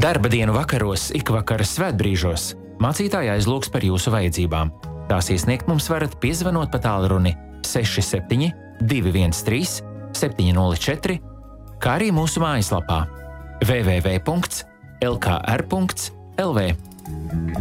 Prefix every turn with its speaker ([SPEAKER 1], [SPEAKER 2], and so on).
[SPEAKER 1] Darba dienu vakaros, ikvakara svētbrīžos mācītāji aizlūgs par jūsu vajadzībām. Tās iesniegt mums varat piezvanot pa tālruni 67 213 704, kā arī mūsu mājaslapā www.lkr.lv.